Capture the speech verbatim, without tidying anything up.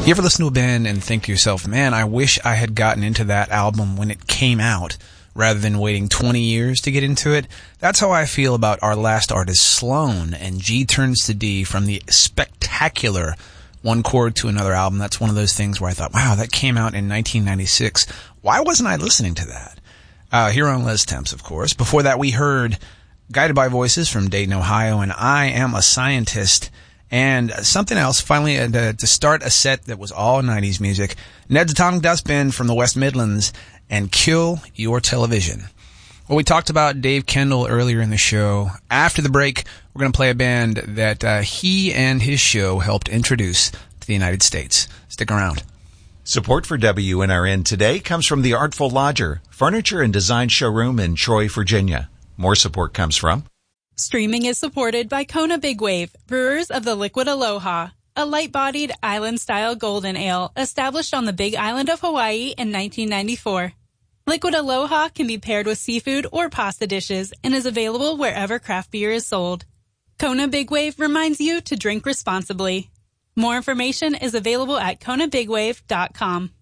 You ever listen to a band and think to yourself, man, I wish I had gotten into that album when it came out rather than waiting twenty years to get into it? That's how I feel about our last artist, Sloan, and G Turns to D from the spectacular One Chord to Another album. That's one of those things where I thought, wow, that came out in nineteen ninety-six. Why wasn't I listening to that? Uh, here on Les Temps, of course. Before that, we heard Guided by Voices from Dayton, Ohio, and I Am a Scientist. And something else, finally, uh, to, to start a set that was all nineties music, Ned's Atomic Dustbin from the West Midlands and Kill Your Television. Well, we talked about Dave Kendall earlier in the show. After the break, we're going to play a band that uh, he and his show helped introduce to the United States. Stick around. Support for W N R N today comes from the Artful Lodger, furniture and design showroom in Troy, Virginia. More support comes from... Streaming is supported by Kona Big Wave, brewers of the Liquid Aloha, a light-bodied island-style golden ale established on the Big Island of Hawaii in nineteen ninety-four. Liquid Aloha can be paired with seafood or pasta dishes and is available wherever craft beer is sold. Kona Big Wave reminds you to drink responsibly. More information is available at kona big wave dot com.